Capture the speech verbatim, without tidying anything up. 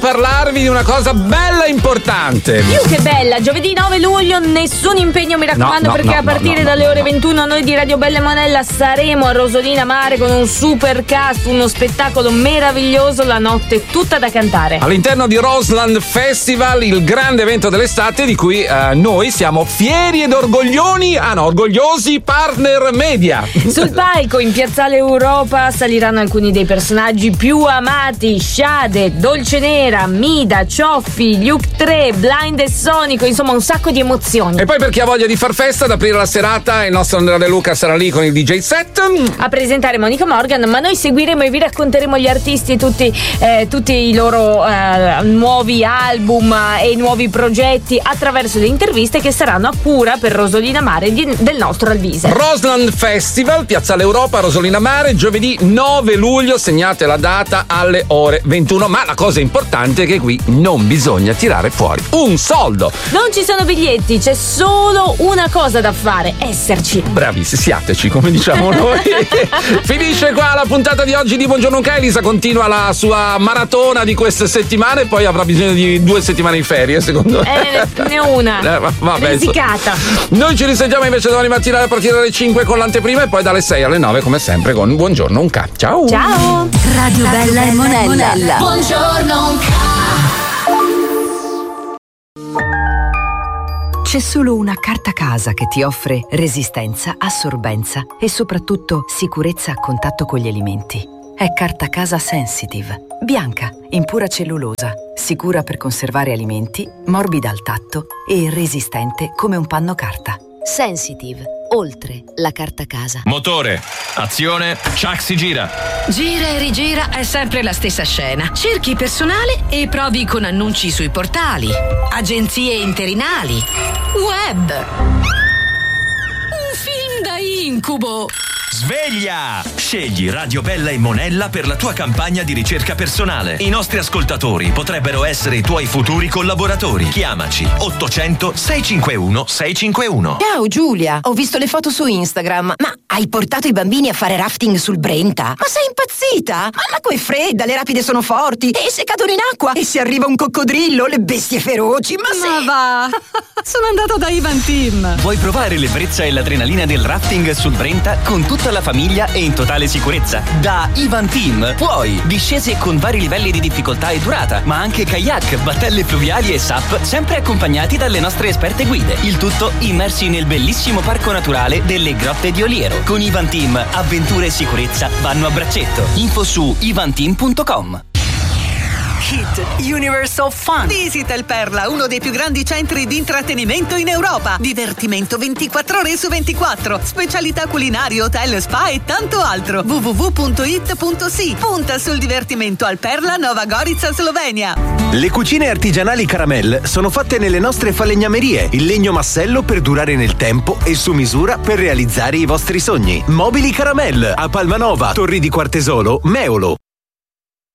parlarvi di una cosa bella e importante. Più che bella, giovedì nove luglio, nessun impegno mi raccomando, no, no, perché no, a partire no, no, dalle no. ore ventuno noi di Radio Bella e Monella saremo a Rosolina Mare con un super cast, uno spettacolo meraviglioso, la notte tutta da cantare. All'interno di Roseland Festival, il grande evento dell'estate di cui eh, noi siamo fieri ed orgoglioni, ah no, orgogliosi partner media. Sul palco in Piazzale Europa saliranno alcuni dei personaggi più amati: Shade, Dolce Nera, Mida, Cioffi, Luke tre, Blind e Sonico, insomma un sacco di emozioni. E poi per chi ha voglia di far festa, ad aprire la serata il nostro Andrea De Luca sarà lì con il D J set a presentare Monica Morgan, ma noi seguiremo e vi racconteremo gli artisti e tutti, eh, tutti i loro eh, nuovi album e i nuovi progetti attraverso le interviste che saranno a cura per Rosolina Mare di, del nostro Alvise. Roseland Festival, Piazzale Europa, Rosolina Mare, giovedì nove luglio, segnate la data alle ore ventuno, ma la cosa importante è che qui non bisogna tirare fuori un soldo. Non ci sono biglietti, c'è solo una cosa da fare: esserci. Bravissimi, siateci, come diciamo noi. Finisce qua la puntata di oggi di Buongiorno Luca. Elisa continua la sua maratona di queste settimane, poi avrà bisogno di due settimane in ferie, secondo me. Eh, ne ho una. Eh, va- vabbè, risicata. Noi ci risentiamo invece domani mattina a partire dalle cinque con l'anteprima e poi dalle sei alle nove come sempre con Buongiorno Unca. Ciao. Ciao. Radio Bella e Monella. Buongiorno. C'è solo una carta casa che ti offre resistenza, assorbenza e soprattutto sicurezza a contatto con gli alimenti. È Carta Casa Sensitive. Bianca, in pura cellulosa, sicura per conservare alimenti, morbida al tatto e resistente come un panno carta. Sensitive, oltre la carta casa. Motore, azione, Chuck si gira. Gira e rigira è sempre la stessa scena. Cerchi personale e provi con annunci sui portali, agenzie interinali, web. Un film da incubo. Sveglia! Scegli Radio Bella e Monella per la tua campagna di ricerca personale. I nostri ascoltatori potrebbero essere i tuoi futuri collaboratori. Chiamaci ottocento sei cinque uno sei cinque uno. Ciao Giulia, ho visto le foto su Instagram. Ma hai portato i bambini a fare rafting sul Brenta? Ma sei impazzita? Ma l'acqua è fredda, le rapide sono forti e se cadono in acqua e se arriva un coccodrillo, le bestie feroci. Ma, Ma se... va! Sono andata da Ivan Team. Vuoi provare l'ebbrezza e l'adrenalina del rafting sul Brenta con tutta la famiglia e in totale sicurezza? Da Ivan Team puoi discese con vari livelli di difficoltà e durata, ma anche kayak, battelle fluviali e S U P, sempre accompagnati dalle nostre esperte guide. Il tutto immersi nel bellissimo parco naturale delle Grotte di Oliero. Con Ivan Team, avventure e sicurezza vanno a braccetto. Info su ivanteam punto com. Hit Universe of Fun. Visita il Perla, uno dei più grandi centri di intrattenimento in Europa. Divertimento ventiquattro ore su ventiquattro, specialità culinarie, hotel, spa e tanto altro. w w w punto it punto s i. Punta sul divertimento al Perla, Nova Gorica, Slovenia. Le cucine artigianali Caramel sono fatte nelle nostre falegnamerie, il legno massello per durare nel tempo e su misura per realizzare i vostri sogni. Mobili Caramel a Palmanova, Torri di Quartesolo, Meolo.